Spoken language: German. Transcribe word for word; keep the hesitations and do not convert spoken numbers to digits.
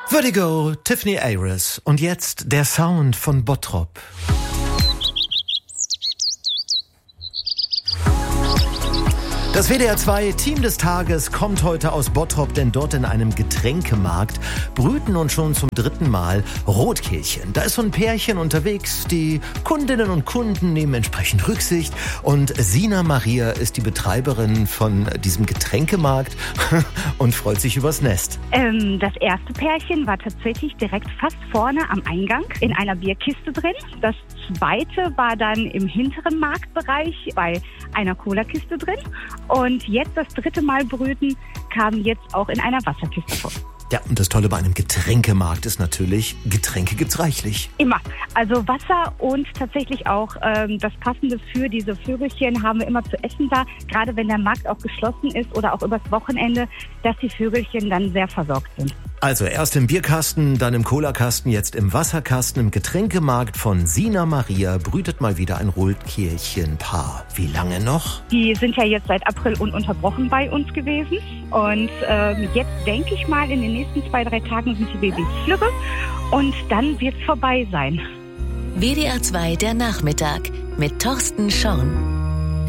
Vertigo, Tiffany Ayres. Und jetzt der Sound von Bottrop. Das W D R zwei Team des Tages kommt heute aus Bottrop, denn dort in einem Getränkemarkt brüten nun schon zum dritten Mal Rotkehlchen. Da ist so ein Pärchen unterwegs, die Kundinnen und Kunden nehmen entsprechend Rücksicht und Sina Maria ist die Betreiberin von diesem Getränkemarkt und freut sich übers Nest. Ähm, das erste Pärchen war tatsächlich direkt fast vorne am Eingang in einer Bierkiste drin. Das zweite war dann im hinteren Marktbereich bei einer Cola-Kiste drin. Und jetzt das dritte Mal brüten kam jetzt auch in einer Wasserkiste vor. Ja, und das Tolle bei einem Getränkemarkt ist natürlich, Getränke gibt's reichlich. Immer. Also Wasser und tatsächlich auch ähm, das Passende für diese Vögelchen haben wir immer zu essen da. Gerade wenn der Markt auch geschlossen ist oder auch übers Wochenende, dass die Vögelchen dann sehr versorgt sind. Also erst im Bierkasten, dann im Colakasten, jetzt im Wasserkasten. Im Getränkemarkt von Sina Maria brütet mal wieder ein Rotkehlchenpaar. Wie lange noch? Die sind ja jetzt seit April ununterbrochen bei uns gewesen. Und ähm, jetzt denke ich mal, in den nächsten zwei, drei Tagen sind die Babys flügge. Und dann wird's vorbei sein. W D R zwei der Nachmittag mit Thorsten Schorn.